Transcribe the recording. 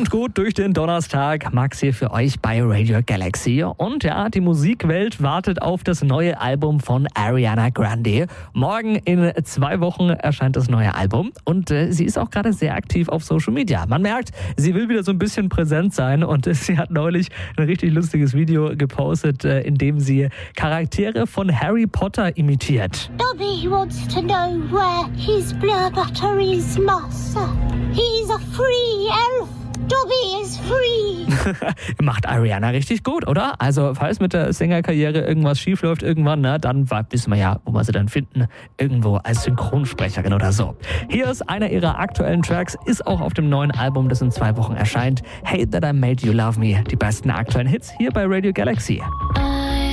Kommt gut durch den Donnerstag. Max hier für euch bei Radio Galaxy. Und ja, die Musikwelt wartet auf das neue Album von Ariana Grande. Morgen in 2 Wochen erscheint das neue Album. Und sie ist auch gerade sehr aktiv auf Social Media. Man merkt, sie will wieder so ein bisschen präsent sein. Und sie hat neulich ein richtig lustiges Video gepostet, in dem sie Charaktere von Harry Potter imitiert. Dobby wants to know where his blur batteries must. He's a free elf. Dobby is free. Macht Ariana richtig gut, oder? Also, falls mit der Sängerkarriere irgendwas schiefläuft irgendwann, dann wissen wir ja, wo wir sie dann finden. Irgendwo als Synchronsprecherin oder so. Hier ist einer ihrer aktuellen Tracks, ist auch auf dem neuen Album, das in 2 Wochen erscheint. Hate That I Made You Love Me. Die besten aktuellen Hits hier bei Radio Galaxy.